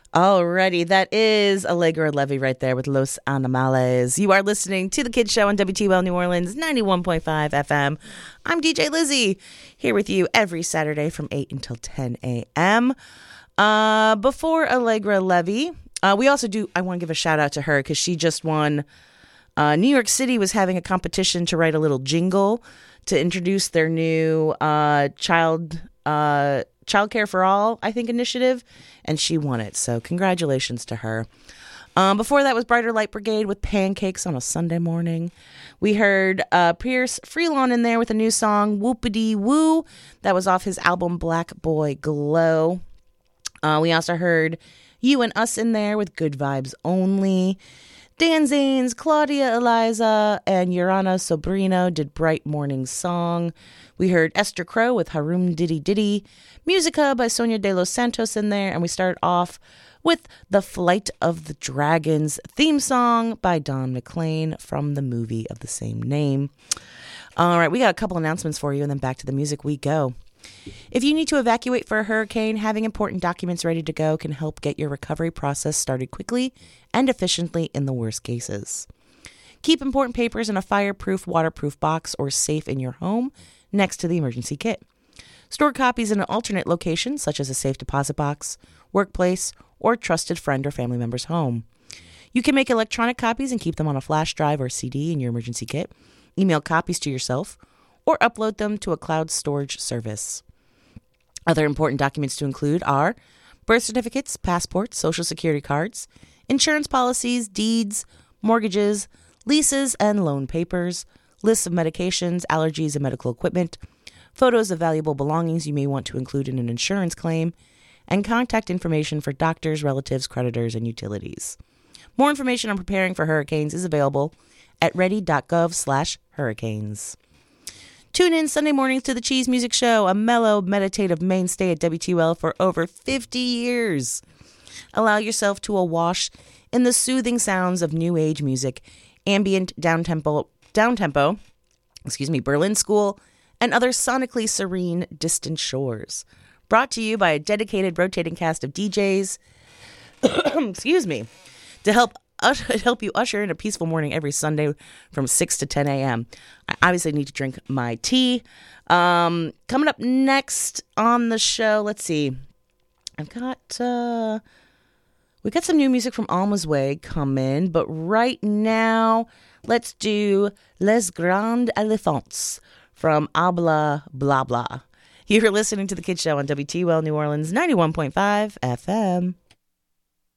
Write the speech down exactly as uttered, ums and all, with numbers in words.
Alrighty, that is Allegra Levy right there with Los Animales. You are listening to The Kids Show on W T L New Orleans, ninety-one point five F M. I'm D J Lizzie, here with you every Saturday from eight until ten a.m. Uh, before Allegra Levy, uh, we also do, I want to give a shout out to her because she just won. Uh, New York City was having a competition to write a little jingle to introduce their new uh, child uh, Child Care for All, I think, initiative, and she won it. So congratulations to her. Um, before that was Brighter Light Brigade with Pancakes on a Sunday Morning. We heard uh, Pierce Freelon in there with a new song, Whoopity Woo. That was off his album Black Boy Glow. Uh, we also heard You and Us in there with Good Vibes Only. Dan Zanes, Claudia Eliza, and Urana Sobrino did Bright Morning Song. We heard Esther Crow with Harum Diddy Diddy. Musica by Sonia de los Santos in there. And we started off with The Flight of the Dragons theme song by Don McLean from the movie of the same name. All right, we got a couple announcements for you, and then back to the music we go. If you need to evacuate for a hurricane, having important documents ready to go can help get your recovery process started quickly and efficiently in the worst cases. Keep important papers in a fireproof, waterproof box or safe in your home next to the emergency kit. Store copies in an alternate location, such as a safe deposit box, workplace, or trusted friend or family member's home. You can make electronic copies and keep them on a flash drive or C D in your emergency kit, email copies to yourself, or upload them to a cloud storage service. Other important documents to include are birth certificates, passports, social security cards, insurance policies, deeds, mortgages, leases and loan papers, lists of medications, allergies, and medical equipment, photos of valuable belongings you may want to include in an insurance claim, and contact information for doctors, relatives, creditors, and utilities. More information on preparing for hurricanes is available at ready.gov slash hurricanes. Tune in Sunday mornings to the Cheese Music Show, a mellow, meditative mainstay at W T L for over fifty years. Allow yourself to awash in the soothing sounds of new age music, ambient, downtempo, downtempo, excuse me, Berlin School, and other sonically serene distant shores. Brought to you by a dedicated rotating cast of D Js, excuse me, to help help you usher in a peaceful morning every Sunday from six to ten a.m. I obviously need to drink my tea. Um, coming up next on the show, let's see. I've got, uh, we got some new music from Alma's Way coming, but right now, let's do Les Grands Elephants from Habla Blah Blah. You're listening to The Kids Show on W T L New Orleans, ninety-one point five F M.